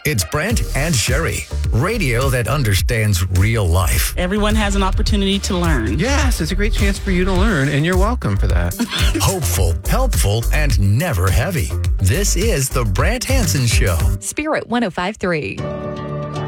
It's Brent and Sherry, radio that understands real life. Everyone has an opportunity to learn. Yes, it's a great chance for you to learn, and you're welcome for that. Hopeful, helpful, and never heavy. This is the Brant Hansen Show. Spirit 105.3.